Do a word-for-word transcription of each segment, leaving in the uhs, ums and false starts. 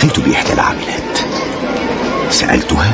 التقيت بإحدى العاملات، سألتها: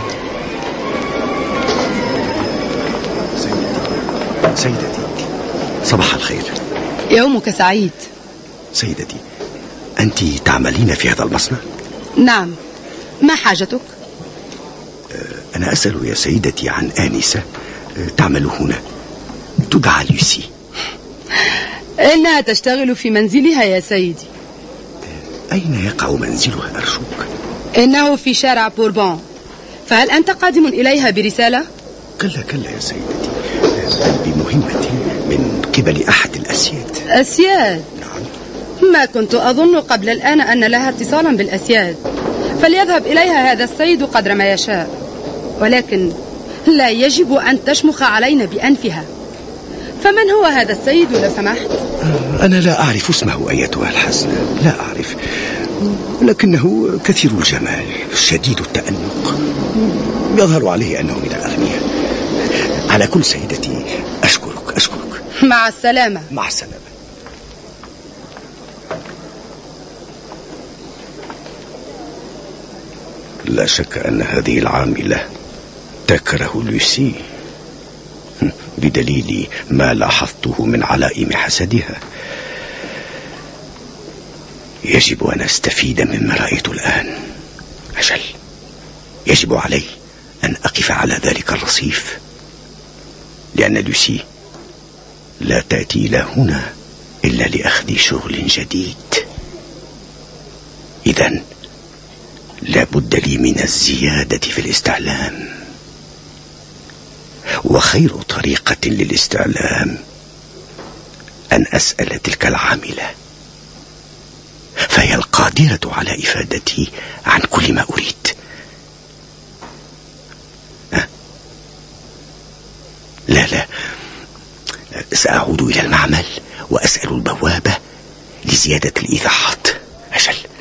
سيدتي صباح الخير. يومك سعيد. سيدتي، أنت تعملين في هذا المصنع؟ نعم، ما حاجتك؟ أنا أسأل يا سيدتي عن آنسة تعمل هنا، تدعى لوسي. إنها تشتغل في منزلها يا سيدي. أين يقع منزلها أرجوك؟ إنه في شارع بوربون. فهل أنت قادم إليها برسالة؟ كلا كلا يا سيدتي، بمهمة من قبل أحد الأسياد. أسياد؟ نعم. ما كنت أظن قبل الآن أن لها اتصالا بالأسياد، فليذهب إليها هذا السيد قدر ما يشاء، ولكن لا يجب أن تشمخ علينا بأنفها. فمن هو هذا السيد لو سمحت؟ أنا لا أعرف اسمه أيتها الحسنة، لا أعرف، لكنه كثير الجمال شديد التأنق، يظهر عليه أنه من الأغنياء. على كل سيدتي، أشكرك أشكرك. مع السلامة. مع السلامة. لا شك أن هذه العاملة تكره لوسي بدليل ما لاحظته من علائم حسدها. يجب أن أستفيد مما رأيت الآن. أجل، يجب علي أن أقف على ذلك الرصيف، لأن لوسي لا تأتي إلى هنا إلا لأخذ شغل جديد. إذن لا بد لي من الزيادة في الاستعلام، وخير طريقة للاستعلام أن أسأل تلك العاملة، فهي القادرة على إفادتي عن كل ما أريد. أه؟ لا لا، سأعود إلى المعمل وأسأل البوابة لزيادة الإيضاحات. أجل.